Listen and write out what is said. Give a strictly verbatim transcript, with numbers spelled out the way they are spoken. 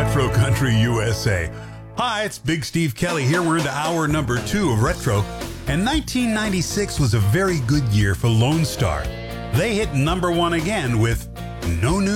Retro Country U S A. Hi, it's Big Steve Kelly here. We're into hour number two of Retro, and nineteen ninety-six was a very good year for Lone Star. They hit number one again with No New